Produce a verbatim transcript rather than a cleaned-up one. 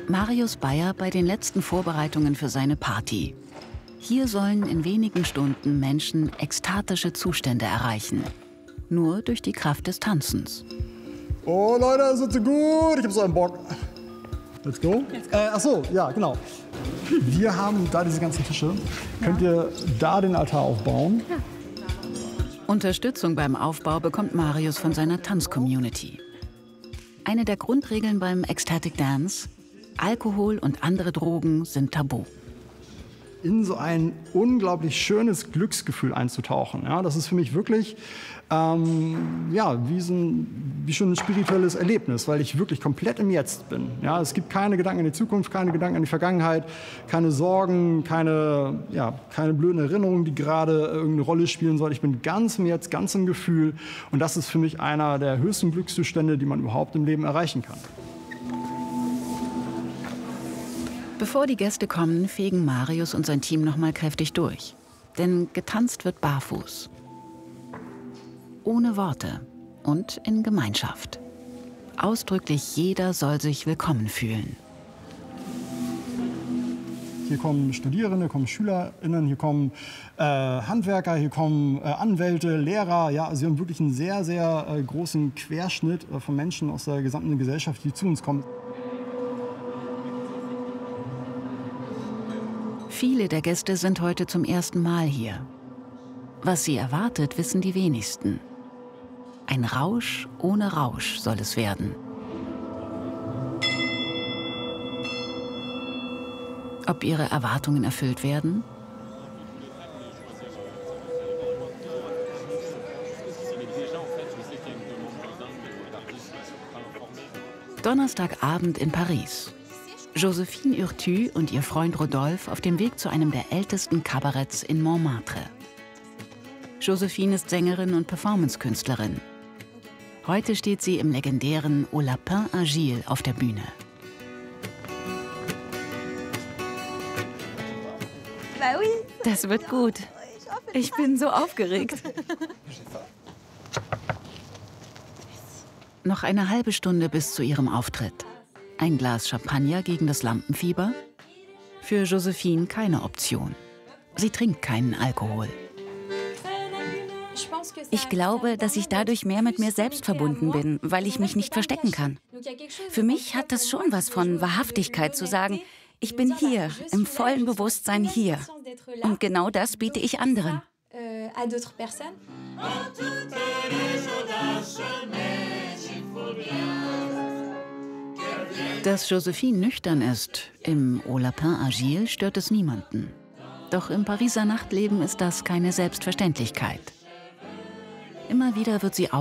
Marius Beyer bei den letzten Vorbereitungen für seine Party. Hier sollen in wenigen Stunden Menschen ekstatische Zustände erreichen. Nur durch die Kraft des Tanzens. Oh Leute, sind Sie gut? Ich hab so einen Bock. Let's go. Let's go. Äh, ach so, ja, genau. Wir haben da diese ganzen Tische. Ja. Könnt ihr da den Altar aufbauen? Ja. Unterstützung beim Aufbau bekommt Marius von seiner Tanzcommunity. Eine der Grundregeln beim Ecstatic Dance: Alkohol und andere Drogen sind tabu. In so ein unglaublich schönes Glücksgefühl einzutauchen. Ja, das ist für mich wirklich ähm, ja, wie, so ein, wie schon ein spirituelles Erlebnis, weil ich wirklich komplett im Jetzt bin. Ja, es gibt keine Gedanken an die Zukunft, keine Gedanken an die Vergangenheit, keine Sorgen, keine, ja, keine blöden Erinnerungen, die gerade irgendeine Rolle spielen sollen. Ich bin ganz im Jetzt, ganz im Gefühl. Und das ist für mich einer der höchsten Glückszustände, die man überhaupt im Leben erreichen kann. Bevor die Gäste kommen, fegen Marius und sein Team noch mal kräftig durch. Denn getanzt wird barfuß. Ohne Worte und in Gemeinschaft. Ausdrücklich jeder soll sich willkommen fühlen. Hier kommen Studierende, hier kommen SchülerInnen, hier kommen äh, Handwerker, hier kommen äh, Anwälte, Lehrer. Ja, also wir haben wirklich einen sehr, sehr äh, großen Querschnitt äh, von Menschen aus der gesamten Gesellschaft, die zu uns kommen. Viele der Gäste sind heute zum ersten Mal hier. Was sie erwartet, wissen die wenigsten. Ein Rausch ohne Rausch soll es werden. Ob ihre Erwartungen erfüllt werden? Donnerstagabend in Paris. Joséphine Urtu und ihr Freund Rodolphe auf dem Weg zu einem der ältesten Kabaretts in Montmartre. Joséphine ist Sängerin und Performancekünstlerin. Heute steht sie im legendären Au Lapin Agile auf der Bühne. Das wird gut. Ich bin so aufgeregt. Noch eine halbe Stunde bis zu ihrem Auftritt. Ein Glas Champagner gegen das Lampenfieber? Für Joséphine keine Option. Sie trinkt keinen Alkohol. Ich glaube, dass ich dadurch mehr mit mir selbst verbunden bin, weil ich mich nicht verstecken kann. Für mich hat das schon was von Wahrhaftigkeit zu sagen, ich bin hier, im vollen Bewusstsein hier. Und genau das biete ich anderen. Dass Joséphine nüchtern ist, im Au Lapin Agile, stört es niemanden. Doch im Pariser Nachtleben ist das keine Selbstverständlichkeit. Immer wieder wird sie